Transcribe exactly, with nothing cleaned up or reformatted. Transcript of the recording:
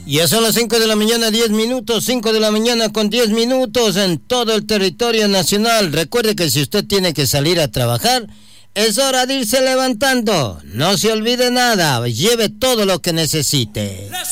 Ya son las cinco de la mañana, diez minutos, cinco de la mañana con diez minutos en todo el territorio nacional. Recuerde que si usted tiene que salir a trabajar, es hora de irse levantando. No se olvide nada, lleve todo lo que necesite.